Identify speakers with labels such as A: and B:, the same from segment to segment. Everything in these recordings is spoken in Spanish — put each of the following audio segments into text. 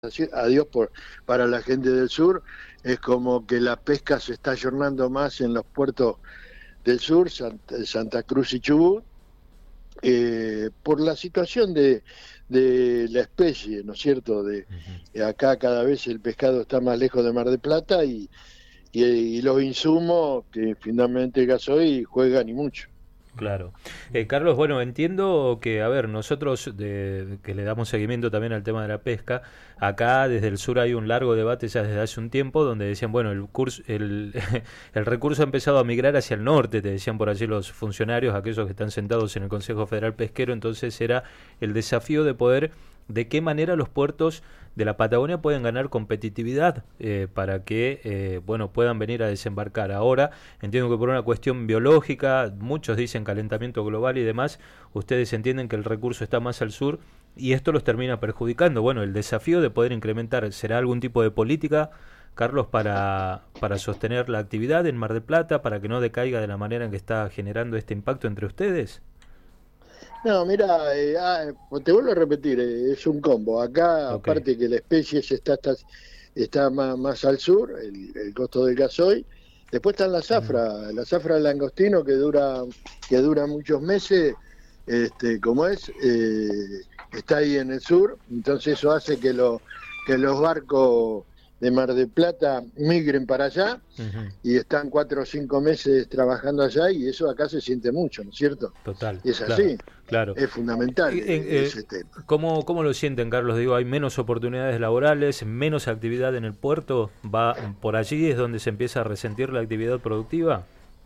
A: adiós para la gente del sur, es como que la pesca se está ayornando más en los puertos del sur, Santa Cruz y Chubut, por la situación de la especie, ¿no es cierto? Acá cada vez el pescado está más lejos de Mar del Plata y los insumos, que finalmente el gasoil juegan y mucho.
B: Claro. Carlos, bueno, entiendo que, a ver, nosotros que le damos seguimiento también al tema de la pesca, acá desde el sur hay un largo debate ya desde hace un tiempo donde decían, bueno, el recurso ha empezado a migrar hacia el norte, te decían por allí los funcionarios, aquellos que están sentados en el Consejo Federal Pesquero, entonces era el desafío de poder, de qué manera los puertos de la Patagonia pueden ganar competitividad para que bueno, puedan venir a desembarcar. Ahora entiendo que por una cuestión biológica, muchos dicen calentamiento global y demás, ustedes entienden que el recurso está más al sur y esto los termina perjudicando. Bueno, el desafío de poder incrementar, ¿será algún tipo de política, Carlos, para sostener la actividad en Mar del Plata, para que no decaiga de la manera en que está generando este impacto entre ustedes?
A: No, mira, pues te vuelvo a repetir, es un combo. Acá,
B: Ok.
A: aparte que la especie está más al sur, el costo del gasoil. Después están la zafra del langostino que dura muchos meses, como está ahí en el sur. Entonces eso hace que los barcos de Mar del Plata migren para allá
B: Ujú.
A: y están 4 o 5 meses trabajando allá y eso acá se siente mucho, ¿no es cierto?
B: Total,
A: Es
B: claro,
A: así.
B: claro.
A: Es fundamental
B: Eh,
A: ese tema.
B: ¿Cómo lo sienten, Carlos? Digo, ¿hay menos oportunidades laborales, menos actividad en el puerto? ¿Va por allí es donde se empieza a resentir la actividad productiva?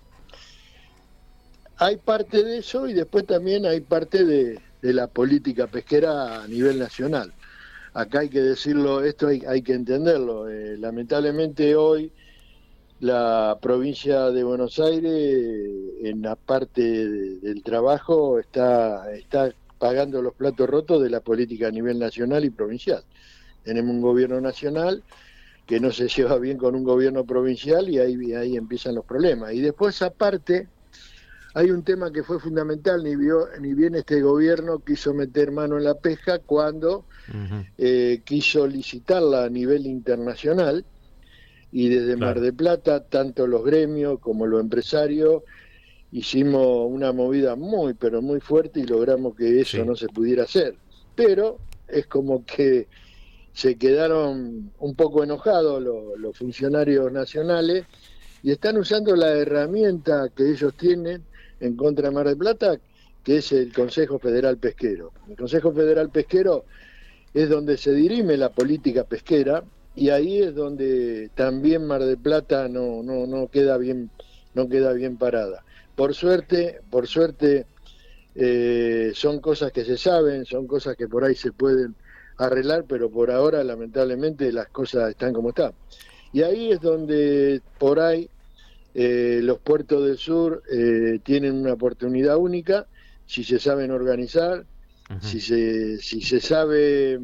A: Hay parte de eso y después también hay parte de la política pesquera a nivel nacional. Acá hay que decirlo, esto hay que entenderlo. Lamentablemente hoy la provincia de Buenos Aires, en la parte del trabajo, está pagando los platos rotos de la política a nivel nacional y provincial. Tenemos un gobierno nacional que no se lleva bien con un gobierno provincial y ahí empiezan los problemas. Y después, aparte, hay un tema que fue fundamental, ni bien este gobierno quiso meter mano en la pesca cuando
B: Ujú.
A: quiso licitarla a nivel internacional, y desde Mar
B: Claro,
A: del Plata, tanto los gremios como los empresarios, hicimos una movida muy, pero muy fuerte y logramos que eso
B: sí,
A: no se pudiera hacer. Pero es como que se quedaron un poco enojados los funcionarios nacionales y están usando la herramienta que ellos tienen en contra de Mar del Plata, que es el Consejo Federal Pesquero. El Consejo Federal Pesquero es donde se dirime la política pesquera y ahí es donde también Mar del Plata no queda bien parada. Por suerte, son cosas que se saben, son cosas que por ahí se pueden arreglar, pero por ahora lamentablemente las cosas están como están. Y ahí es donde por ahí los puertos del sur tienen una oportunidad única si se saben organizar,
B: ujú,
A: si se sabe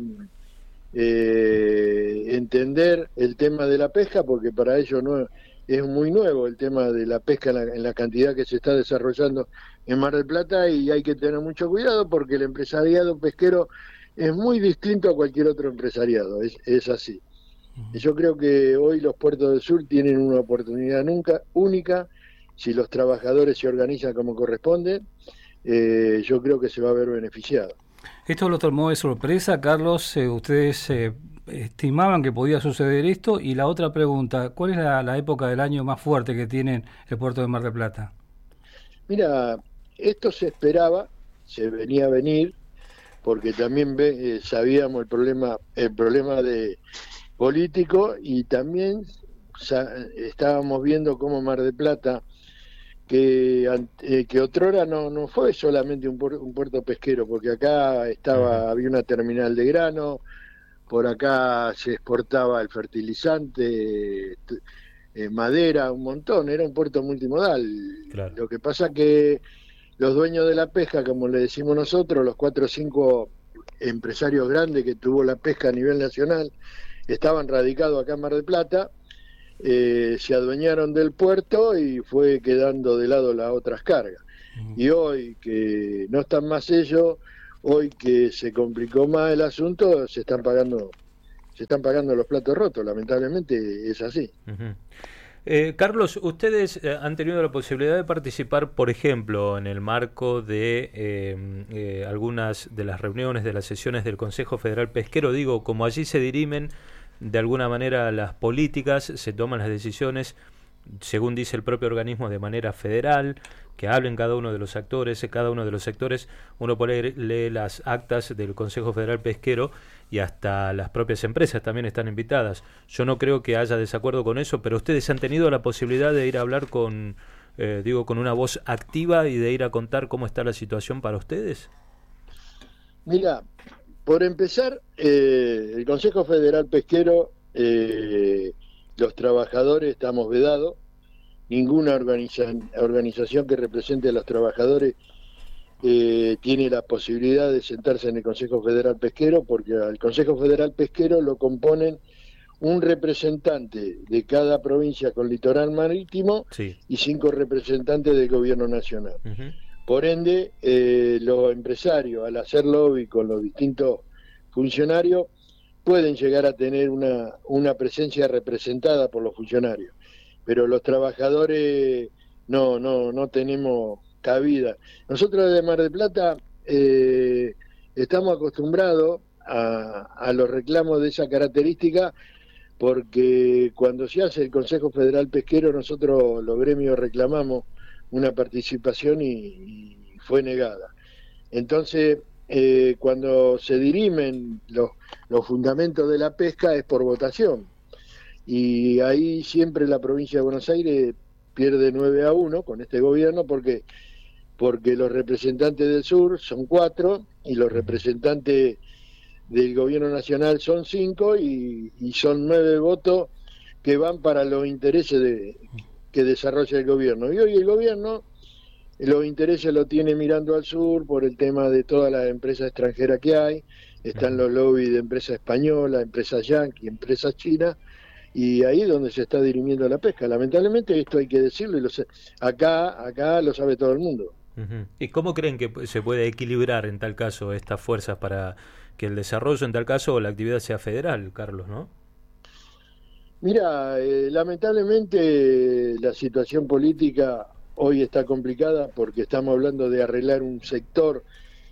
A: entender el tema de la pesca, porque para ellos no es muy nuevo el tema de la pesca en la cantidad que se está desarrollando en Mar del Plata, y hay que tener mucho cuidado porque el empresariado pesquero es muy distinto a cualquier otro empresariado, es así. Yo creo que hoy los puertos del sur tienen una oportunidad nunca única. Si los trabajadores se organizan como corresponde, yo creo que se va a ver beneficiado.
C: Esto lo tomó de sorpresa, Carlos. ¿Ustedes estimaban que podía suceder esto? Y la otra pregunta, ¿cuál es la época del año más fuerte que tienen el puerto de Mar del Plata?
A: Mira, esto se esperaba, se venía a venir, porque también sabíamos el problema de político, y también estábamos viendo cómo Mar del Plata, que otrora no fue solamente un puerto pesquero, porque acá
B: ujú.
A: había una terminal de grano, por acá se exportaba el fertilizante, madera, un montón, era un puerto multimodal.
B: Claro.
A: Lo que pasa que los dueños de la pesca, como le decimos nosotros, los 4 o 5 empresarios grandes que tuvo la pesca a nivel nacional, estaban radicados acá en Mar del Plata, se adueñaron del puerto y fue quedando de lado las otras cargas. Y hoy que no están más ellos, hoy que se complicó más el asunto, se están pagando se están pagando los platos rotos, lamentablemente es así.
B: Uh-huh. Carlos, ustedes han tenido la posibilidad de participar, por ejemplo, en el marco de algunas de las reuniones, de las sesiones del Consejo Federal Pesquero. Digo, como allí se dirimen de alguna manera las políticas, se toman las decisiones, según dice el propio organismo, de manera federal, que hablen cada uno de los actores, cada uno de los sectores. Uno lee las actas del Consejo Federal Pesquero y hasta las propias empresas también están invitadas. Yo no creo que haya desacuerdo con eso, pero ustedes han tenido la posibilidad de ir a hablar con una voz activa y de ir a contar cómo está la situación para ustedes.
A: Mira, por empezar, el Consejo Federal Pesquero, los trabajadores estamos vedados. Ninguna organización que represente a los trabajadores tiene la posibilidad de sentarse en el Consejo Federal Pesquero, porque al Consejo Federal Pesquero lo componen un representante de cada provincia con litoral marítimo, sí, y 5 representantes del gobierno nacional. Uh-huh. Por ende, los empresarios, al hacer lobby con los distintos funcionarios, pueden llegar a tener una presencia representada por los funcionarios, pero los trabajadores no tenemos cabida. Nosotros de Mar del Plata estamos acostumbrados a los reclamos de esa característica, porque cuando se hace el Consejo Federal Pesquero, nosotros los gremios reclamamos una participación y fue negada. Entonces, cuando se dirimen los fundamentos de la pesca es por votación, y ahí siempre la provincia de Buenos Aires pierde 9-1 con este gobierno, porque los representantes del sur son 4 y los representantes del gobierno nacional son 5, y son 9 votos que van para los intereses que desarrolla el gobierno. Y hoy el gobierno los intereses lo tiene mirando al sur por el tema de todas las empresas extranjeras que hay. Están los lobbies de empresas españolas, empresas yanquis, empresas chinas, y ahí es donde se está dirimiendo la pesca. Lamentablemente esto hay que decirlo, y acá lo sabe todo el mundo.
B: Uh-huh. ¿Y cómo creen que se puede equilibrar en tal caso estas fuerzas para que el desarrollo en tal caso o la actividad sea federal, Carlos, no?
A: Mira, lamentablemente la situación política hoy está complicada, porque estamos hablando de arreglar un sector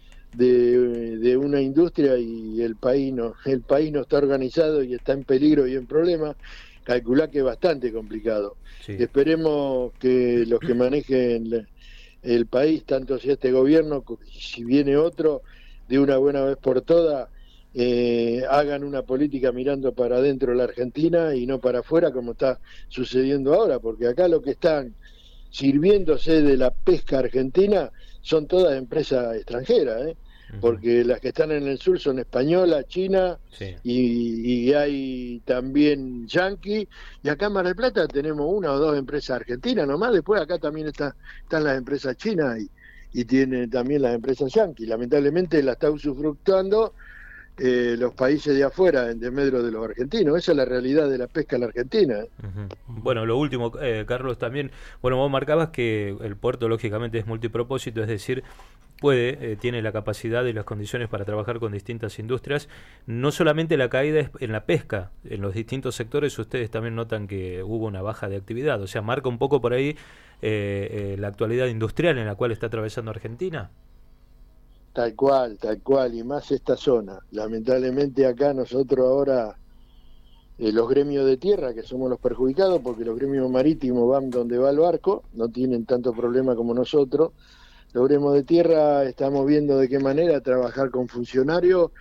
A: de una industria, y el país no está organizado y está en peligro y en problema. Calculá que es bastante complicado. Sí. Esperemos que los que manejen el país, tanto si este gobierno, si viene otro, de una buena vez por todas, hagan una política mirando para adentro de la Argentina y no para afuera, como está sucediendo ahora, porque acá lo que están sirviéndose de la pesca argentina son todas empresas extranjeras, porque las que están en el sur son españolas, chinas, sí, y hay también yanqui, y acá en Mar del Plata tenemos 1 o 2 empresas argentinas nomás. Después acá también están las empresas chinas y tienen también las empresas yanqui. Lamentablemente la está usufructuando los países de afuera en desmedro de los argentinos. Esa es la realidad de la pesca en la Argentina.
B: Uh-huh. Bueno, lo último, Carlos, también, vos marcabas que el puerto lógicamente es multipropósito, es decir, tiene la capacidad y las condiciones para trabajar con distintas industrias. No solamente la caída es en la pesca, en los distintos sectores ustedes también notan que hubo una baja de actividad, o sea, marca un poco por ahí la actualidad industrial en la cual está atravesando Argentina.
A: Tal cual, y más esta zona. Lamentablemente acá nosotros ahora, los gremios de tierra, que somos los perjudicados, porque los gremios marítimos van donde va el barco, no tienen tanto problema como nosotros. Los gremios de tierra estamos viendo de qué manera trabajar con funcionarios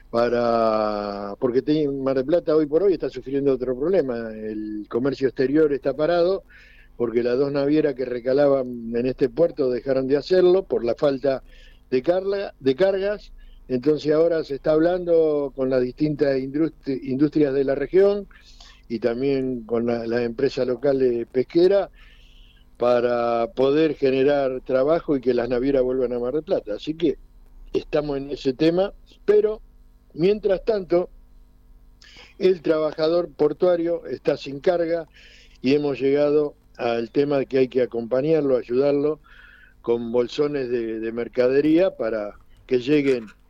A: porque Mar del Plata hoy por hoy está sufriendo otro problema. El comercio exterior está parado porque las 2 navieras que recalaban en este puerto dejaron de hacerlo por la falta de cargas. Entonces ahora se está hablando con las distintas industrias de la región y también con las empresas locales pesqueras para poder generar trabajo y que las navieras vuelvan a Mar del Plata. Así que estamos en ese tema, pero mientras tanto el trabajador portuario está sin carga, y hemos llegado al tema de que hay que acompañarlo, ayudarlo con bolsones de mercadería para que lleguen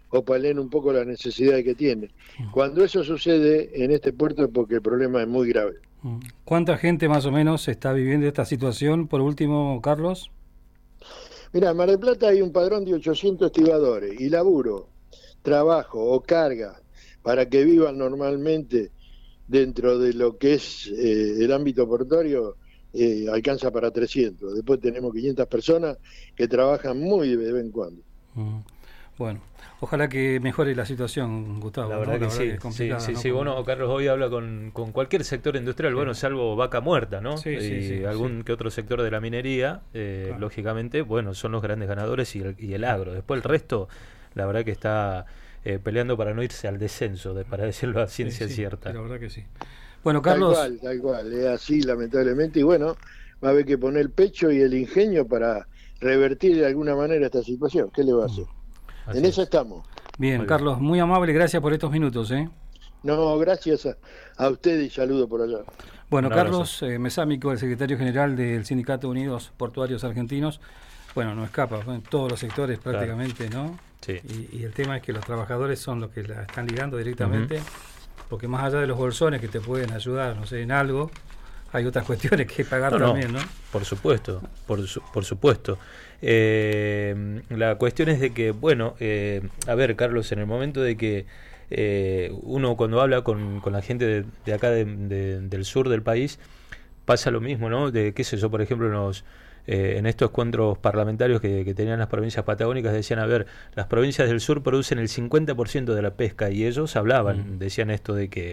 A: o paleen un poco las necesidades que tienen. Cuando eso sucede en este puerto es porque el problema es muy grave.
C: ¿Cuánta gente más o menos está viviendo esta situación? Por último, Carlos.
A: Mira, en Mar del Plata hay un padrón de 800 estibadores y laburo, trabajo o carga para que vivan normalmente dentro de lo que es el ámbito portuario, alcanza para 300. Después tenemos 500 personas que trabajan muy de vez en cuando.
C: Bueno, ojalá que mejore la situación, Gustavo.
B: La verdad,
C: ¿no?
B: que sí, sí. Bueno, Carlos hoy habla con cualquier sector industrial, bueno, salvo vaca muerta, ¿no? Y algún que otro sector de la minería, claro. Lógicamente, bueno, son los grandes ganadores y el agro. Después el resto, la verdad que está peleando para no irse al descenso, para decirlo a ciencia cierta.
C: La verdad que sí. Bueno, Carlos.
A: Tal cual, es así lamentablemente, y bueno, va a haber que poner el pecho y el ingenio para revertir de alguna manera esta situación. ¿Qué le va a hacer? En eso estamos.
C: Bien, Carlos, muy amable, gracias por estos minutos.
A: No, gracias a usted y saludo por allá.
C: Bueno, Carlos Mesámico, el secretario general del Sindicato Unidos Portuarios Argentinos, bueno, no escapa, en todos los sectores prácticamente, claro. ¿No?
B: Sí.
C: Y el tema es que los trabajadores son los que la están ligando directamente, porque más allá de los bolsones que te pueden ayudar, no sé, en algo, hay otras cuestiones que pagar también, ¿no?
B: Por supuesto, por supuesto. La cuestión es de que, bueno, a ver, Carlos, en el momento de que uno cuando habla con la gente de acá del sur del país, pasa lo mismo, ¿no? De qué sé yo, por ejemplo, en estos encuentros parlamentarios que tenían las provincias patagónicas, decían, a ver, las provincias del sur producen el 50% de la pesca, y ellos hablaban, decían esto de que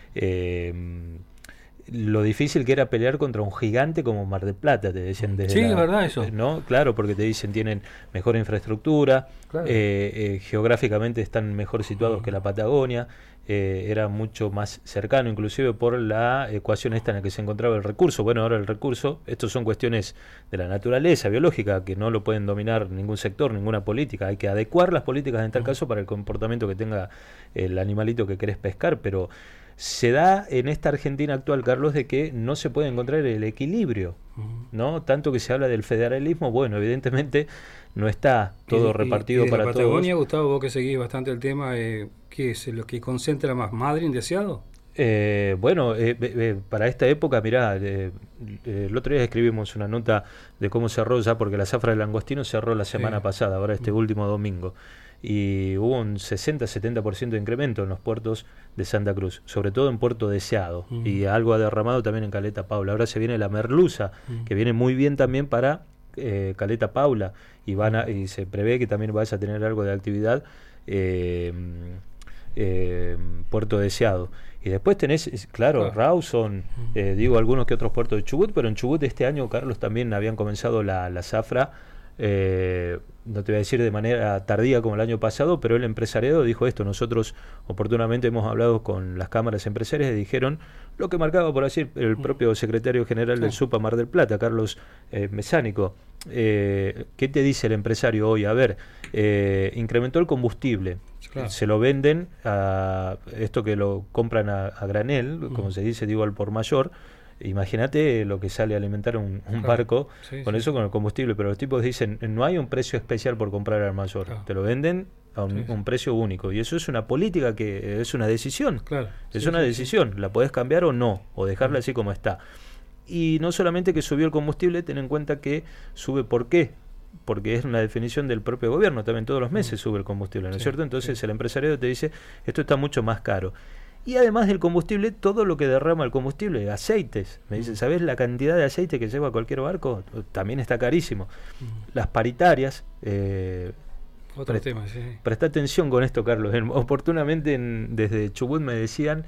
B: lo difícil que era pelear contra un gigante como Mar del Plata, te decían desde
C: es verdad eso.
B: ¿no? Claro, porque te dicen tienen mejor infraestructura, claro. Geográficamente están mejor situados que la Patagonia, era mucho más cercano, inclusive por la ecuación esta en la que se encontraba el recurso. Bueno, ahora el recurso, estos son cuestiones de la naturaleza biológica que no lo pueden dominar ningún sector, ninguna política. Hay que adecuar las políticas en tal caso para el comportamiento que tenga el animalito que querés pescar, pero se da en esta Argentina actual, Carlos, de que no se puede encontrar el equilibrio, ¿no? Tanto que se habla del federalismo, bueno, evidentemente no está todo repartido para todos.
C: Patagonia, Gustavo, vos que seguís bastante el tema, ¿qué es lo que concentra más? ¿Madre indeseado?
B: Bueno, para esta época, mirá, el otro día escribimos una nota de cómo cerró ya, porque la zafra del langostino cerró la semana pasada, ahora este último domingo. Y hubo un 60-70% de incremento en los puertos de Santa Cruz, sobre todo en Puerto Deseado, y algo ha derramado también en Caleta Paula. Ahora se viene la merluza, que viene muy bien también para Caleta Paula, y se prevé que también vaya a tener algo de actividad Puerto Deseado. Y después tenés, claro, Rawson, digo algunos que otros puertos de Chubut, pero en Chubut este año, Carlos, también habían comenzado la zafra, no te voy a decir de manera tardía como el año pasado, pero el empresariado dijo esto. Nosotros oportunamente hemos hablado con las cámaras empresarias y dijeron lo que marcaba por decir el propio secretario general del SUPA Mar del Plata, Carlos Mesánico. ¿Qué te dice el empresario hoy? A ver, incrementó el combustible, se lo venden a esto que lo compran a granel, como se dice, digo al por mayor. Imagínate lo que sale a alimentar un barco con eso, con el combustible, pero los tipos dicen, no hay un precio especial por comprar al mayor, te lo venden a un precio único, y eso es una política que es una decisión, es una decisión, la podés cambiar o no, o dejarla así como está. Y no solamente que subió el combustible, ten en cuenta que sube, ¿por qué? Porque es una definición del propio gobierno, también todos los meses sube el combustible, ¿no es cierto? Entonces el empresario te dice, esto está mucho más caro. Y además del combustible, todo lo que derrama el combustible, aceites. Me dicen, ¿sabés la cantidad de aceite que lleva cualquier barco? También está carísimo. Las paritarias.
C: Otro tema,
B: Presta atención con esto, Carlos. Oportunamente desde Chubut me decían,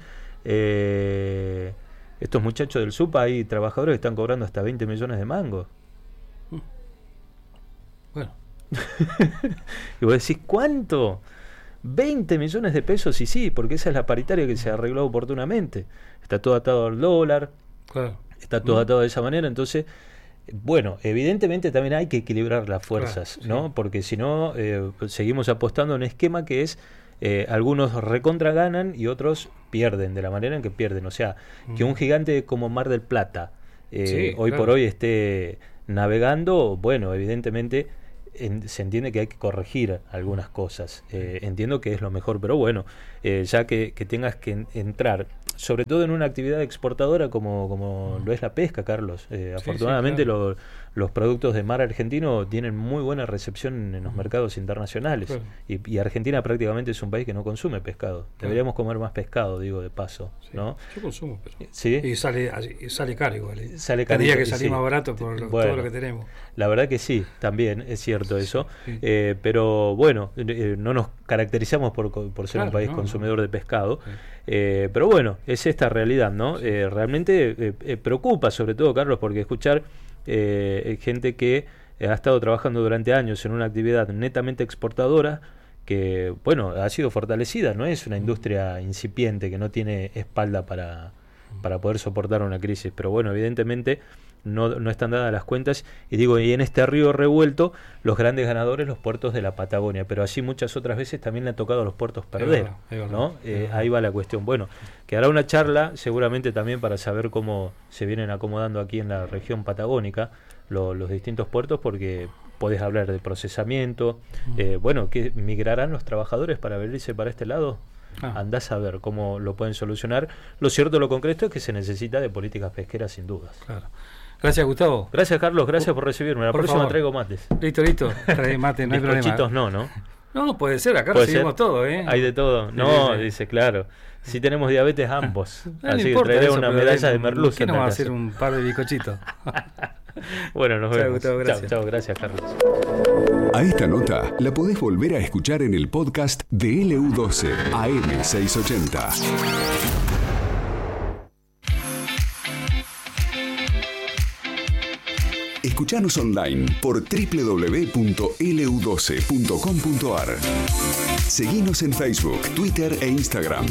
B: estos muchachos del SUPA, hay trabajadores que están cobrando hasta 20 millones de mangos.
C: Bueno.
B: Y vos decís, ¿cuánto? 20 millones de pesos, y sí, porque esa es la paritaria que se arregló oportunamente. Está todo atado al dólar, está todo atado de esa manera. Entonces, bueno, evidentemente también hay que equilibrar las fuerzas, ¿no? Porque si no, seguimos apostando a un esquema que es algunos recontra ganan y otros pierden, de la manera en que pierden. O sea, que un gigante como Mar del Plata hoy por hoy esté navegando, bueno, evidentemente se entiende que hay que corregir algunas cosas. Entiendo que es lo mejor, pero bueno, ya que tengas que entrar, sobre todo en una actividad exportadora como lo es la pesca, Carlos. Afortunadamente claro. Los productos de mar argentino tienen muy buena recepción en los mercados internacionales. Claro. Y Argentina prácticamente es un país que no consume pescado. Deberíamos comer más pescado, digo, de paso, ¿no?
C: Yo consumo, pero
B: ¿sí?
C: Y sale caro igual.
B: Sale caro.
C: Tendría que salir más barato por todo lo que tenemos.
B: La verdad que sí, también es cierto eso. Sí. Pero bueno, no nos caracterizamos por ser un país consumidor de pescado. Sí. Pero bueno, es esta realidad, ¿no? Sí. Realmente preocupa, sobre todo, Carlos, porque escuchar gente que ha estado trabajando durante años en una actividad netamente exportadora, que, bueno, ha sido fortalecida, no es una industria incipiente que no tiene espalda para poder soportar una crisis, pero bueno, evidentemente no están dadas las cuentas, y en este río revuelto, los grandes ganadores, los puertos de la Patagonia, pero así muchas otras veces también le ha tocado a los puertos perder, ¿no? Ahí va la cuestión. Bueno, quedará una charla seguramente también para saber cómo se vienen acomodando aquí en la región patagónica los distintos puertos, porque podés hablar de procesamiento, bueno, que migrarán los trabajadores para venirse para este lado. Andás a ver cómo lo pueden solucionar. Lo cierto, lo concreto es que se necesita de políticas pesqueras sin dudas.
C: Claro. Gracias, Gustavo.
B: Gracias, Carlos, gracias por recibirme. La próxima favor. Traigo mates.
C: Listo. Trae mate, no hay problema.
B: Bizcochitos no.
C: No, puede ser, acá recibimos todo, ¿eh?
B: Hay de todo. No, sí. Dice, claro. Si tenemos diabetes ambos. Así que traeré una medalla de merluza.
C: ¿Qué nos va a hacer un par de bizcochitos?
B: Bueno, nos vemos.
C: Gustavo, gracias.
B: Chao, gracias, Carlos.
D: A esta nota la podés volver a escuchar en el podcast de LU12 AM680. Escuchanos online por www.lu12.com.ar. Seguinos en Facebook, Twitter e Instagram.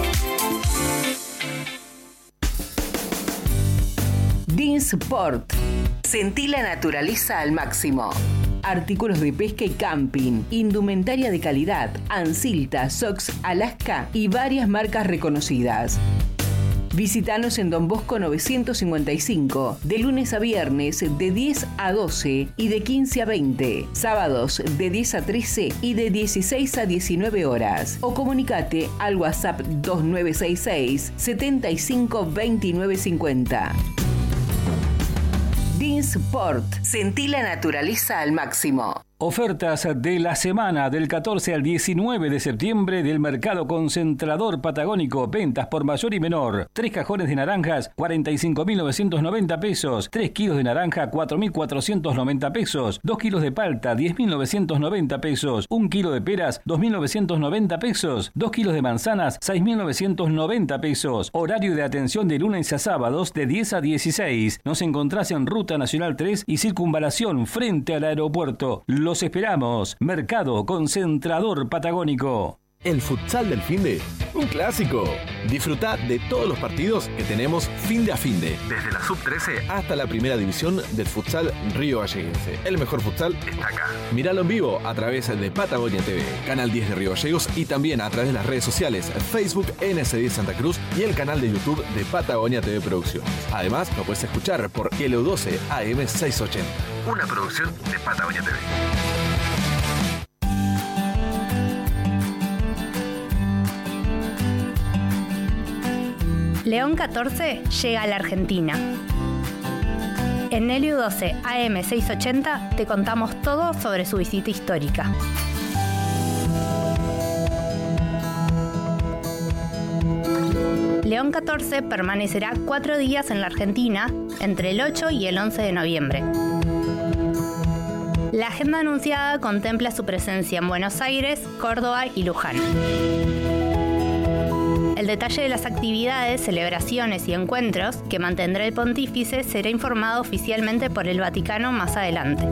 E: Dinsport. Sentí la naturaleza al máximo. Artículos de pesca y camping, indumentaria de calidad, Ansilta, Sox, Alaska y varias marcas reconocidas. Visítanos en Don Bosco 955, de lunes a viernes de 10 a 12 y de 15 a 20, sábados de 10 a 13 y de 16 a 19 horas. O comunicate al WhatsApp 2966 75 29 50. Dinsport. Sentí la naturaleza al máximo.
C: Ofertas de la semana del 14 al 19 de septiembre del Mercado Concentrador Patagónico. Ventas por mayor y menor. 3 cajones de naranjas, 45.990 pesos. 3 kilos de naranja, 4.490 pesos. 2 kilos de palta, 10.990 pesos. 1 kilo de peras, 2.990 pesos. 2 kilos de manzanas, 6.990 pesos. Horario de atención de lunes a sábados de 10 a 16. Nos encontrás en Ruta Nacional 3 y Circunvalación frente al aeropuerto. Los esperamos. Mercado Concentrador Patagónico.
F: El futsal del finde, un clásico. Disfrutá de todos los partidos que tenemos finde a finde. Desde la sub-13 hasta la primera división del futsal Río Galleguense. El mejor futsal está acá. Míralo en vivo a través de Patagonia TV, Canal 10 de Río Gallegos, y también a través de las redes sociales Facebook NS10 Santa Cruz y el canal de YouTube de Patagonia TV Producciones. Además, lo puedes escuchar por LU12 AM680. Una producción de Patagonia TV.
G: León 14 llega a la Argentina. En LU12 AM680 te contamos todo sobre su visita histórica. León 14 permanecerá 4 días en la Argentina entre el 8 y el 11 de noviembre. La agenda anunciada contempla su presencia en Buenos Aires, Córdoba y Luján. El detalle de las actividades, celebraciones y encuentros que mantendrá el pontífice será informado oficialmente por el Vaticano más adelante.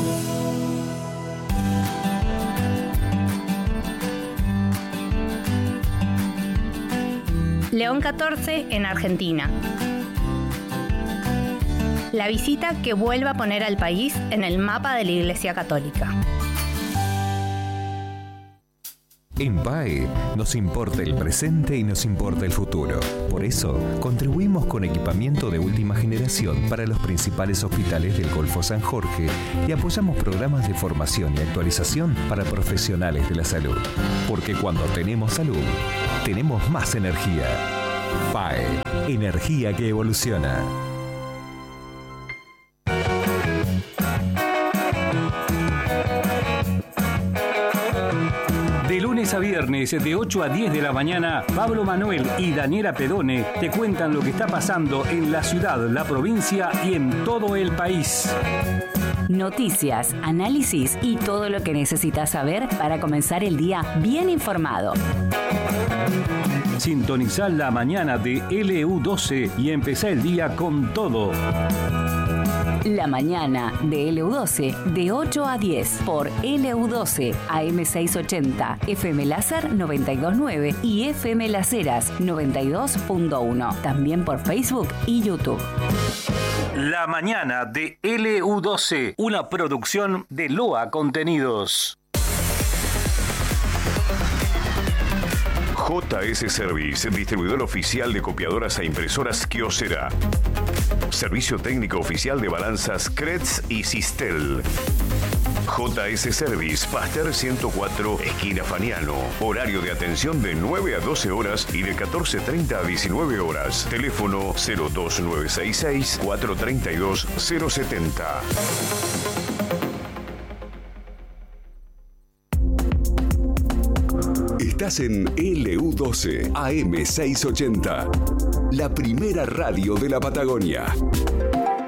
G: León 14 en Argentina. La visita que vuelve a poner al país en el mapa de la Iglesia Católica.
D: En PAE nos importa el presente y nos importa el futuro. Por eso, contribuimos con equipamiento de última generación para los principales hospitales del Golfo San Jorge y apoyamos programas de formación y actualización para profesionales de la salud. Porque cuando tenemos salud, tenemos más energía. PAE, energía que evoluciona.
C: De lunes a viernes, de 8 a 10 de la mañana, Pablo Manuel y Daniela Pedone te cuentan lo que está pasando en la ciudad, la provincia y en todo el país.
H: Noticias, análisis y todo lo que necesitas saber para comenzar el día bien informado.
C: Sintonizá la mañana de LU12 y empezá el día con todo.
H: La mañana de LU12 de 8 a 10 por LU12 AM680, FM Láser 92.9 y FM Laceras 92.1. También por Facebook y YouTube.
C: La mañana de LU12, una producción de LOA Contenidos.
D: JS Service, distribuidor oficial de copiadoras e impresoras Kyocera. Servicio técnico oficial de balanzas Kretz y Sistel. JS Service, Pasteur 104, esquina Faniano. Horario de atención de 9 a 12 horas y de 14:30 a 19 horas. Teléfono 02966 432 070. Estás en LU12 AM680, la primera radio de la Patagonia.